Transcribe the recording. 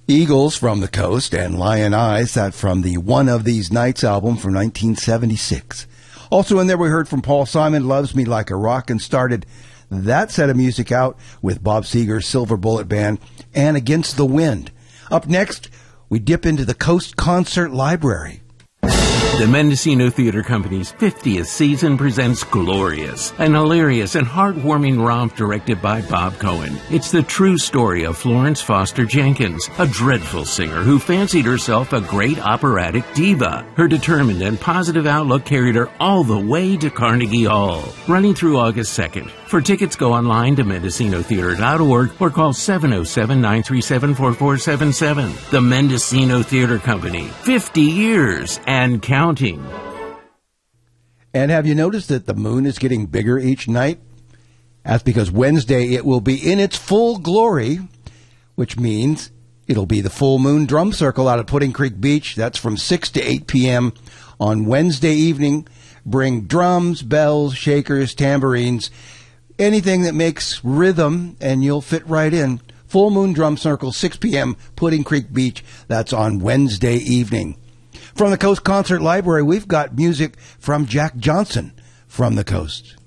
Eagles from the Coast and Lion Eyes, that from the One of These Nights album from 1976. Also in there we heard from Paul Simon, Loves Me Like a Rock, and started that set of music out with Bob Seger's Silver Bullet Band and Against the Wind. Up next, we dip into the Coast Concert Library. The Mendocino Theater Company's 50th season presents Glorious, an hilarious and heartwarming romp directed by Bob Cohen. It's the true story of Florence Foster Jenkins, a dreadful singer who fancied herself a great operatic diva. Her determined and positive outlook carried her all the way to Carnegie Hall. Running through August 2nd. For tickets, go online to MendocinoTheater.org or call 707-937-4477. The Mendocino Theater Company, 50 years and counting. And have you noticed that the moon is getting bigger each night? That's because Wednesday it will be in its full glory, which means it'll be the full moon drum circle out at Pudding Creek Beach. That's from 6 to 8 p.m. on Wednesday evening. Bring drums, bells, shakers, tambourines, anything that makes rhythm, and you'll fit right in. Full moon drum circle, 6 p.m., Pudding Creek Beach. That's on Wednesday evening. From the Coast Concert Library, we've got music from Jack Johnson from the Coast.